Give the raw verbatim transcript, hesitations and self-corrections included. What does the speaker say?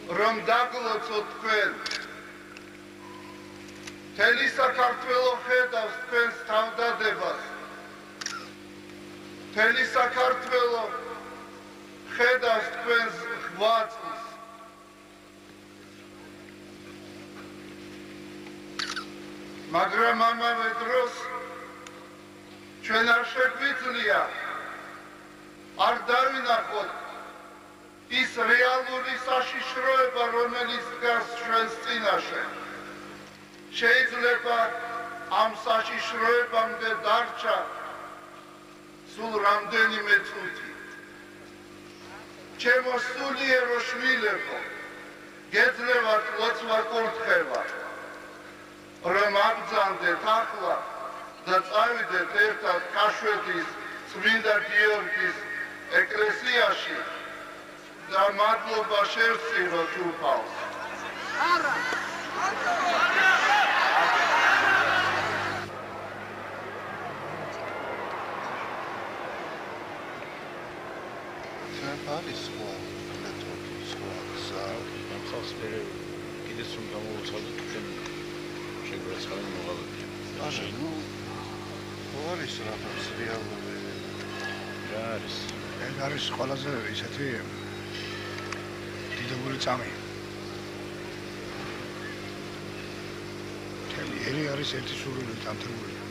რომ დაგლოცოთ თქვენ. მთელი საქართველო ხედავს თქვენს თავდადებას. მთელი საქართველო ხედავს თქვენს ღვაწლს. მაგრამ ამავე დროს ჩვენ არ შეგვიძლია არ დავინახოთ ის რეალური საშიშროება, რომელიც დგას ჩვენს წინაშე. შეიძლება ამ საშიშროებამდე დარჩა სულ რამდენიმე წუთი. ჩემო სულიერო შვილებო, გეძლევათ ლოცვა კურთხევა, რომ აბრძანდეთ ახლა და წავიდეთ ერთად ქაშვეთის წმინდა გიორგის ეკლესიაში და მადლობა შევსწიროთ უფალს. არა! არის სხვა მეთოდი, სხვა გზა. ამ ხალხს მერე კიდეც რომ გამოვაცხადოთ ჩვენ შეგვეცხადოთ მოღალატე. არა, ნუ არის რაღაც რეალური. რა არის? ეგ არის ყველაზე ისეთი დიდებული წამი. მთელი ერი არის ერთი სურვილით ამთებული.